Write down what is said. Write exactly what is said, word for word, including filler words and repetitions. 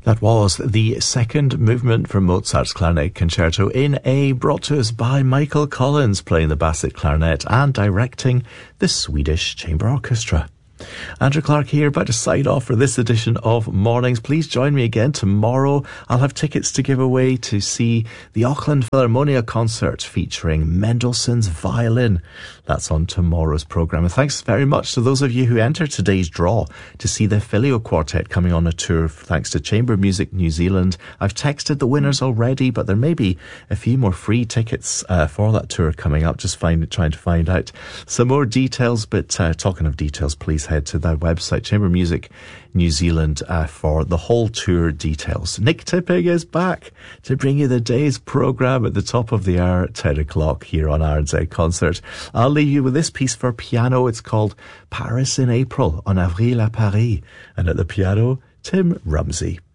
That was the second movement from Mozart's Clarinet Concerto in A, brought to us by Michael Collins, playing the Bassett clarinet and directing the Swedish Chamber Orchestra. Andrew Clark here, about to sign off for this edition of Mornings. Please join me again tomorrow. I'll have tickets to give away to see the Auckland Philharmonia concert featuring Mendelssohn's violin. That's on tomorrow's programme. And thanks very much to those of you who entered today's draw to see the Filio Quartet coming on a tour thanks to Chamber Music New Zealand. I've texted the winners already, but there may be a few more free tickets uh, for that tour coming up. Just find, trying to find out some more details. But uh, talking of details, please head to that website, Chamber Music New Zealand, uh, for the whole tour details. Nick Tipping is back to bring you the day's programme at the top of the hour at ten o'clock here on R and Z Concert. I'll leave you with this piece for piano. It's called Paris in April, En Avril à Paris. And at the piano, Tim Rumsey.